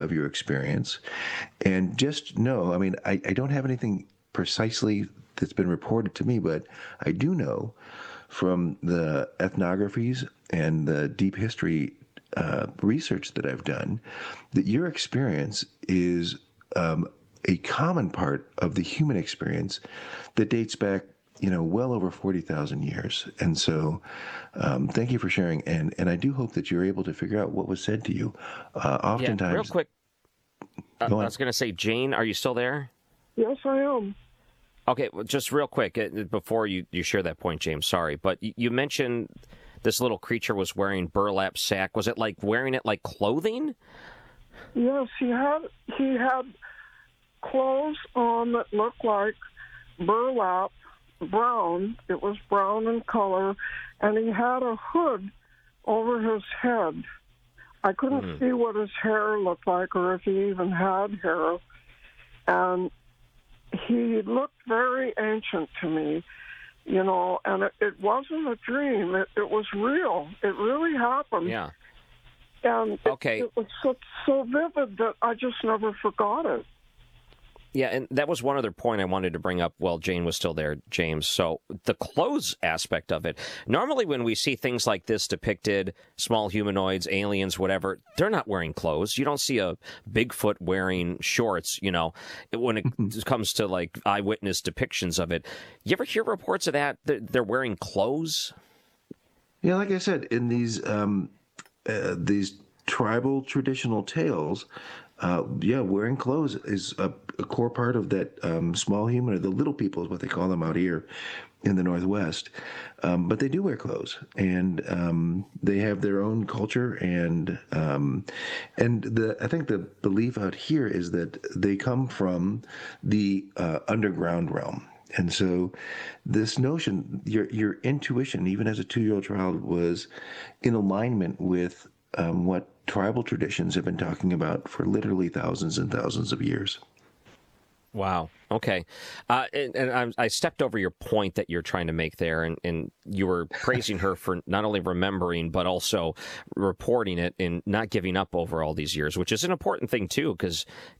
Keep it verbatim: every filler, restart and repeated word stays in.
of your experience. And just know, I mean, I, I don't have anything precisely that's been reported to me, but I do know from the ethnographies and the deep history uh, research that I've done that your experience is um, a common part of the human experience that dates back, you know, well over forty thousand years. And so um, thank you for sharing. And, and I do hope that you're able to figure out what was said to you. Uh, Yeah, oftentimes... real quick, uh, I was going to say, Jane, are you still there? Yes, I am. Okay, well, just real quick, uh, before you, you share that point, James, sorry, but you, you mentioned this little creature was wearing burlap sack. Was it like wearing it like clothing? Yes, he had he had clothes on that looked like burlap, brown. It was brown in color, and he had a hood over his head. I couldn't mm. see what his hair looked like or if he even had hair. And he looked very ancient to me, you know, and it, it wasn't a dream. It, it was real. It really happened. Yeah. And it, okay. it was so, so vivid that I just never forgot it. Yeah, and that was one other point I wanted to bring up while Jane was still there, James. So the clothes aspect of it. Normally when we see things like this depicted, small humanoids, aliens, whatever, they're not wearing clothes. You don't see a Bigfoot wearing shorts, you know, when it comes to like eyewitness depictions of it. You ever hear reports of that? They're wearing clothes? Yeah, like I said, in these um, uh, these tribal traditional tales, Uh, yeah, wearing clothes is a, a core part of that um, small human, or the little people is what they call them out here in the Northwest. Um, but they do wear clothes, and um, they have their own culture. And um, and the I think the belief out here is that they come from the uh, underground realm. And so this notion, your your intuition, even as a two-year-old child, was in alignment with um, what tribal traditions have been talking about for literally thousands and thousands of years. Wow. Okay. Uh, and and I, I stepped over your point that you're trying to make there, and, and you were praising her for not only remembering, but also reporting it and not giving up over all these years, which is an important thing, too, because